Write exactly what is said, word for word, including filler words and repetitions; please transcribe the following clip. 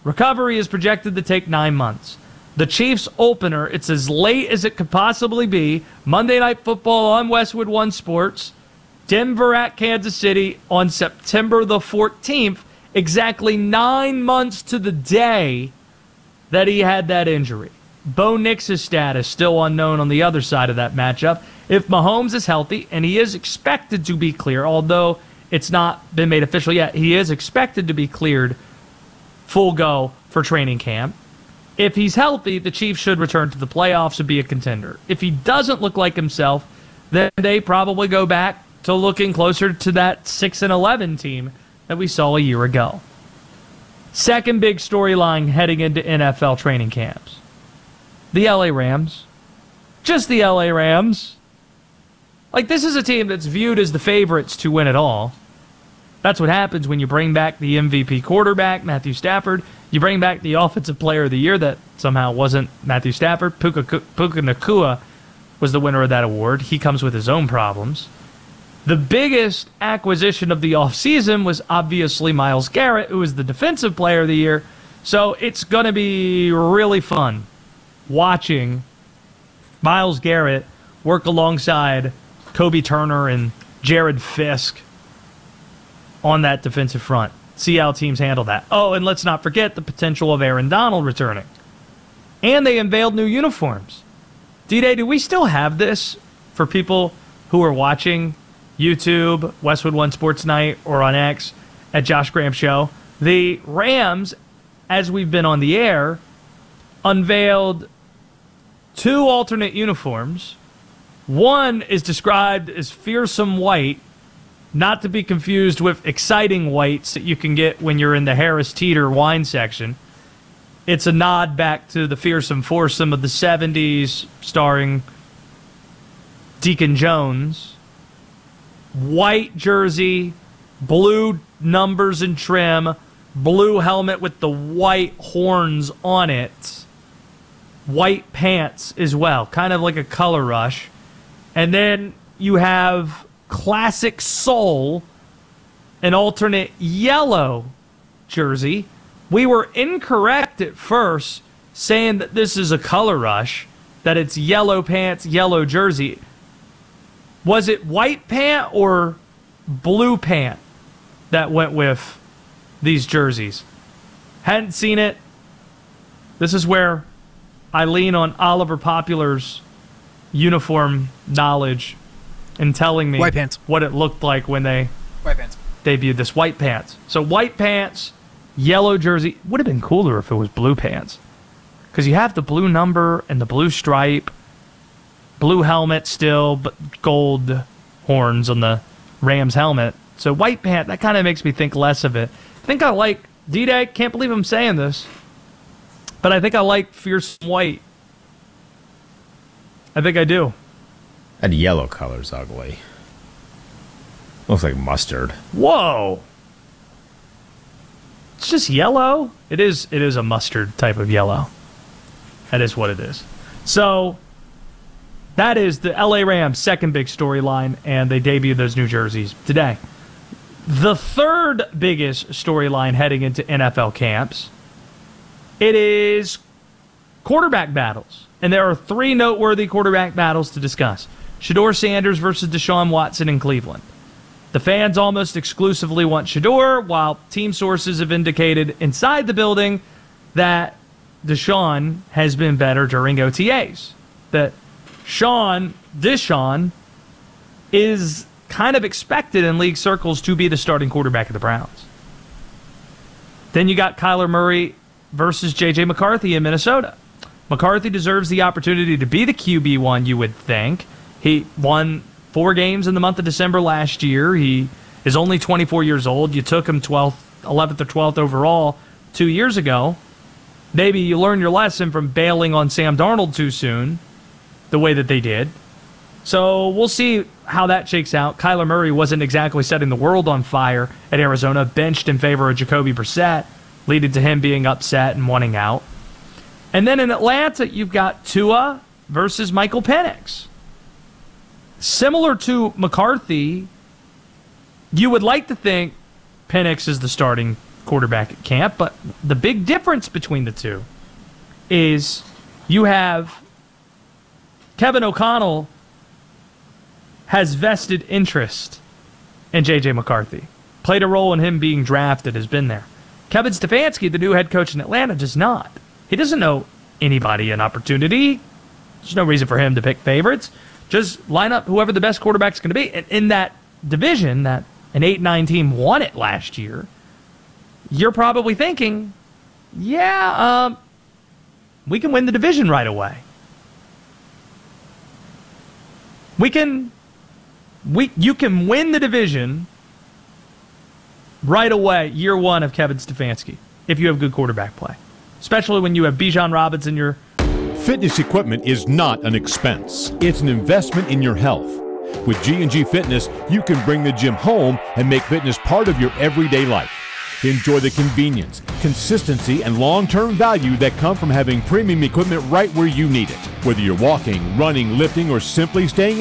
Recovery is projected to take nine months. The Chiefs opener, it's as late as it could possibly be. Monday Night Football on Westwood One Sports. Denver at Kansas City on September the fourteenth. Exactly nine months to the day that he had that injury. Bo Nix's status still unknown on the other side of that matchup. If Mahomes is healthy, and he is expected to be clear, although it's not been made official yet, he is expected to be cleared full go for training camp. If he's healthy, the Chiefs should return to the playoffs and be a contender. If he doesn't look like himself, then they probably go back to looking closer to that six and eleven team that we saw a year ago. Second big storyline heading into N F L training camps. The L A Rams. Just the L A Rams. Like, this is a team that's viewed as the favorites to win it all. That's what happens when you bring back the M V P quarterback, Matthew Stafford. You bring back the Offensive Player of the Year that somehow wasn't Matthew Stafford. Puka, Puka Nacua was the winner of that award. He comes with his own problems. The biggest acquisition of the offseason was obviously Myles Garrett, who was the Defensive Player of the Year. So it's going to be really fun watching Myles Garrett work alongside Kobe Turner and Jared Fisk on that defensive front. See how teams handle that. Oh, and let's not forget the potential of Aaron Donald returning. And they unveiled new uniforms. D-Day, do we still have this for people who are watching YouTube, Westwood One Sports Night, or on X at Josh Graham Show? The Rams, as we've been on the air, unveiled two alternate uniforms. One is described as fearsome white, not to be confused with exciting whites that you can get when you're in the Harris Teeter wine section. It's a nod back to the fearsome foursome of the seventies, starring Deacon Jones. White jersey, blue numbers and trim, blue helmet with the white horns on it. White pants as well, kind of like a color rush. And then you have Classic Soul, an alternate yellow jersey. We were incorrect at first saying that this is a color rush, that it's yellow pants, yellow jersey. Was it white pant or blue pant that went with these jerseys? Hadn't seen it. This is where I lean on Oliver Popular's uniform knowledge and telling me white pants. What it looked like when they white pants. debuted this. White pants. So white pants, yellow jersey. Would have been cooler if it was blue pants. Because you have the blue number and the blue stripe. Blue helmet still, but gold horns on the Rams helmet. So white pant, that kind of makes me think less of it. I think I like D-Day. Can't believe I'm saying this. But I think I like fearsome white. I think I do. That yellow color's ugly. Looks like mustard. Whoa. It's just yellow. It is it is a mustard type of yellow. That is what it is. So that is the L A Rams' second big storyline, and they debuted those new jerseys today. The third biggest storyline heading into N F L camps, it is quarterback battles. And there are three noteworthy quarterback battles to discuss. Shedeur Sanders versus Deshaun Watson in Cleveland. The fans almost exclusively want Shedeur, while team sources have indicated inside the building that Deshaun has been better during O T As. That Sean, Deshaun, is kind of expected in league circles to be the starting quarterback of the Browns. Then you got Kyler Murray versus J J McCarthy in Minnesota. McCarthy deserves the opportunity to be the Q B one, you would think. He won four games in the month of December last year. He is only twenty-four years old. You took him twelfth, eleventh or twelfth overall two years ago. Maybe you learned your lesson from bailing on Sam Darnold too soon, the way that they did. So we'll see how that shakes out. Kyler Murray wasn't exactly setting the world on fire at Arizona, benched in favor of Jacoby Brissett, leading to him being upset and wanting out. And then in Atlanta, you've got Tua versus Michael Penix. Similar to McCarthy, you would like to think Penix is the starting quarterback at camp, but the big difference between the two is you have Kevin O'Connell has vested interest in J J McCarthy. Played a role in him being drafted, has been there. Kevin Stefanski, the new head coach in Atlanta, does not. He doesn't know anybody an opportunity. There's no reason for him to pick favorites. Just line up whoever the best quarterback's going to be. And in that division, that an eight nine team won it last year, you're probably thinking, yeah, um, we can win the division right away. We can, we you can win the division right away, year one of Kevin Stefanski, if you have good quarterback play. Especially when you have Bijan Robinson, your Fitness equipment is not an expense. It's an investment in your health. With G and G Fitness, you can bring the gym home and make fitness part of your everyday life. Enjoy the convenience, consistency, and long-term value that come from having premium equipment right where you need it. Whether you're walking, running, lifting, or simply staying